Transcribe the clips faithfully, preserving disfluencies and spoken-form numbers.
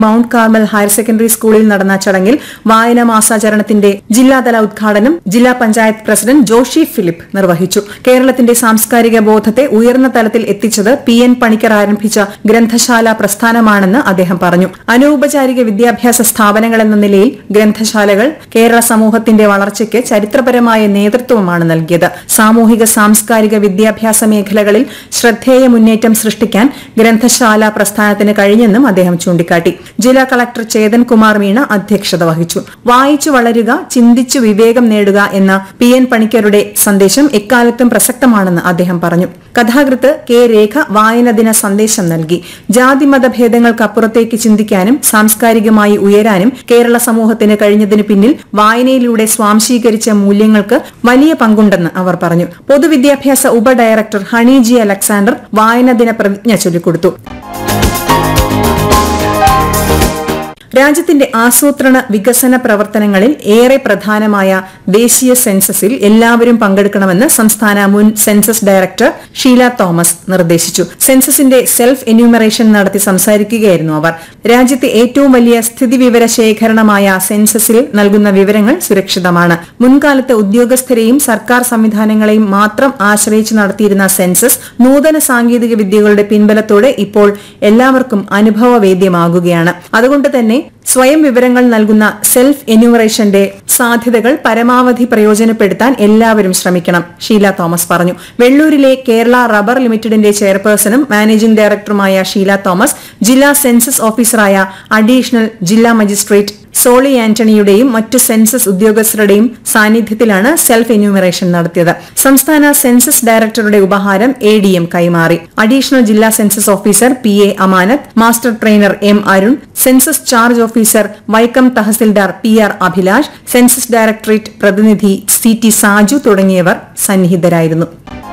Mount Carmel higher secondary സ്കൂളിൽ നടന്ന ചടങ്ങിൽ വായനാ മാസാചരണത്തിന്റെ ജില്ലാതല ഉദ്ഘാടനം ജില്ലാ പഞ്ചായത്ത് പ്രസിഡന്റ് ജോഷി ഫിലിപ്പ് നിർവഹിച്ചു. കേരളത്തിന്റെ സാംസ്കാരിക ബോധത്തെ ഉയർന്ന തലത്തിൽ എത്തിച്ചത് പി എൻ പണിക്കർ ആരംഭിച്ച ഗ്രന്ഥശാല പ്രസ്ഥാനമാണെന്ന് അദ്ദേഹം പറഞ്ഞു. അനൌപചാരിക വിദ്യാഭ്യാസ സ്ഥാപനങ്ങളെന്ന നിലയിൽ ഗ്രന്ഥശാലകൾ കേരള സമൂഹത്തിന്റെ വളർച്ചയ്ക്ക് ചരിത്രപരമായ നേതൃത്വമാണ് നൽകിയത്. സാമൂഹിക സാംസ്കാരിക വിദ്യാഭ്യാസ മേഖലകളിൽ ശ്രദ്ധേയ മുന്നേറ്റം സൃഷ്ടിക്കാൻ ഗ്രന്ഥശാല പ്രസ്ഥാനത്തിന് കഴിഞ്ഞെന്നും അദ്ദേഹം ചൂണ്ടിക്കാട്ടി. ജില്ലാ കളക്ടർ ചേതൻ കുമാർ മീണ അധ്യക്ഷത വഹിച്ചു. വായിച്ചു വളരുക, ചിന്തിച്ചു വിവേകം നേടുക എന്ന പി എൻ പണിക്കരുടെ സന്ദേശം എക്കാലത്തും പ്രസക്തമാണെന്ന് അദ്ദേഹം പറഞ്ഞു. കഥാകൃത്ത് കെ രേഖ വായനദിന സന്ദേശം നൽകി. ജാതിമത ഭേദങ്ങൾക്കപ്പുറത്തേക്ക് ചിന്തിക്കാനും സാംസ്കാരികമായി ഉയരാനും കേരള സമൂഹത്തിന് കഴിഞ്ഞതിനു പിന്നിൽ വായനയിലൂടെ സ്വാംശീകരിച്ച മൂല്യങ്ങൾക്ക് വലിയ പങ്കുണ്ടെന്ന് അവർ പറഞ്ഞു. പൊതുവിദ്യാഭ്യാസ ഉപഡയറക്ടർ ഹണി ജി അലക്സാണ്ടർ വായനദിന പ്രതിജ്ഞ ചൊല്ലിക്കൊടുത്തു. രാജ്യത്തിന്റെ ആസൂത്രണ വികസന പ്രവർത്തനങ്ങളിൽ ഏറെ പ്രധാനമായ ദേശീയ സെൻസസിൽ എല്ലാവരും പങ്കെടുക്കണമെന്ന് സംസ്ഥാന മുൻ സെൻസസ് ഡയറക്ടർ ഷീല തോമസ് നിർദ്ദേശിച്ചു. സെൻസസിന്റെ സെൽഫ് എന്യൂമറേഷൻ നടത്തി സംസാരിക്കുകയായിരുന്നു അവർ. രാജ്യത്തെ ഏറ്റവും വലിയ സ്ഥിതിവിവര ശേഖരണമായ സെൻസസിൽ നൽകുന്ന വിവരങ്ങൾ സുരക്ഷിതമാണ്. മുൻകാലത്ത് ഉദ്യോഗസ്ഥരെയും സർക്കാർ സംവിധാനങ്ങളെയും മാത്രം ആശ്രയിച്ച് നടത്തിയിരുന്ന സെൻസസ് നൂതന സാങ്കേതിക വിദ്യകളുടെ പിൻബലത്തോടെ ഇപ്പോൾ എല്ലാവർക്കും അനുഭവവേദ്യമാകുകയാണ്. അതുകൊണ്ട് തന്നെ സ്വയം വിവരങ്ങൾ നൽകുന്ന സെൽഫ് എന്യൂമറേഷന്റെ സാധ്യതകൾ പരമാവധി പ്രയോജനപ്പെടുത്താൻ എല്ലാവരും ശ്രമിക്കണം, ഷീല തോമസ് പറഞ്ഞു. വെള്ളൂരിലെ കേരള റബ്ബർ ലിമിറ്റഡിന്റെ ചെയർപേഴ്സണും മാനേജിംഗ് ഡയറക്ടറുമായ ഷീല തോമസ് ജില്ലാ സെൻസസ് ഓഫീസറായ അഡീഷണൽ ജില്ലാ മജിസ്ട്രേറ്റ് സോളി ആന്റണിയുടെയും മറ്റു സെൻസസ് ഉദ്യോഗസ്ഥരുടെയും സാന്നിധ്യത്തിലാണ് സെൽഫ് എന്യൂമറേഷൻ നടത്തിയത്. സംസ്ഥാന സെൻസസ് ഡയറക്ടറുടെ ഉപഹാരം എ ഡി എം കൈമാറി. അഡീഷണൽ ജില്ലാ സെൻസസ് ഓഫീസർ പി എ അമാനത്ത്, master trainer M Arun, census charge officer Vaikom tahsildar P R Abhilash, census directorate പ്രതിനിധി സി ടി സാജു തുടങ്ങിയവർ സന്നിഹിതരായിരുന്നു.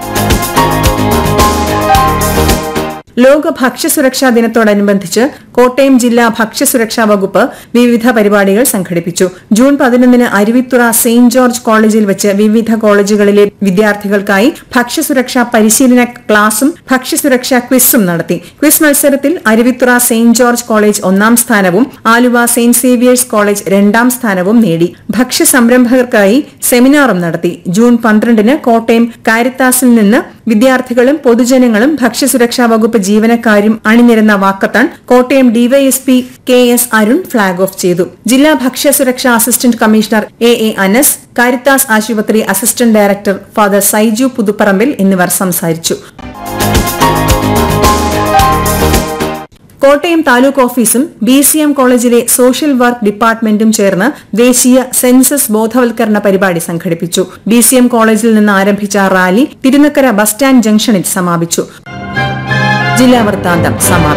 ലോക ഭക്ഷ്യസുരക്ഷാ ദിനത്തോടനുബന്ധിച്ച് കോട്ടയം ജില്ലാ ഭക്ഷ്യസുരക്ഷാ വകുപ്പ് വിവിധ പരിപാടികൾ സംഘടിപ്പിച്ചു. ജൂൺ പതിനൊന്നിന് അരുവിത്തുറ സെയിന്റ് ജോർജ് കോളേജിൽ വെച്ച് വിവിധ കോളേജുകളിലെ വിദ്യാർത്ഥികൾക്കായി ഭക്ഷ്യസുരക്ഷാ പരിശീലന ക്ലാസും ഭക്ഷ്യസുരക്ഷാ ക്വിസും നടത്തി. ക്വിസ് മത്സരത്തിൽ അരുവിത്തുറ സെയിന്റ് ജോർജ് കോളേജ് ഒന്നാം സ്ഥാനവും ആലുവ സെയിന്റ് സേവിയേഴ്സ് കോളേജ് രണ്ടാം സ്ഥാനവും നേടി. ഭക്ഷ്യ സംരംഭകർക്കായി സെമിനാറും നടത്തി. ജൂൺ പന്ത്രണ്ടിന് കോട്ടയം കാരിത്താസിൽ നിന്ന് വിദ്യാർത്ഥികളും പൊതുജനങ്ങളും ഭക്ഷ്യസുരക്ഷാ വകുപ്പ് ജീവനക്കാരും അണിനിരന്ന walkathon Kottayam DYSP K S Arun flag off ചെയ്തു. ജില്ലാ ഭക്ഷ്യസുരക്ഷാ assistant commissioner A A Anas, Caritas ആശുപത്രി assistant director father Saiju Puthuparambil എന്നിവർ സംസാരിച്ചു. കോട്ടയം താലൂക്ക് ഓഫീസും ബി സി എം കോളേജിലെ സോഷ്യൽ വർക്ക് ഡിപ്പാർട്ട്മെന്റും ചേർന്ന് ദേശീയ സെൻസസ് ബോധവൽക്കരണ പരിപാടി സംഘടിപ്പിച്ചു. ബി സി എം കോളേജിൽ നിന്ന് ആരംഭിച്ച റാലി തിരുനക്കര ബസ് സ്റ്റാൻഡ് ജംഗ്ഷനിൽ സമാപിച്ചു. ജില്ലാ വൃത്താന്തം സമാപിച്ചു.